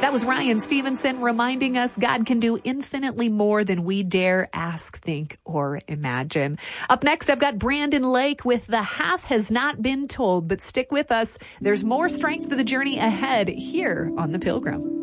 That was Ryan Stevenson reminding us God can do infinitely more than we dare ask, think, or imagine. Up next, I've got Brandon Lake with The Half Has Not Been Told, but stick with us. There's more strength for the journey ahead here on The Pilgrim.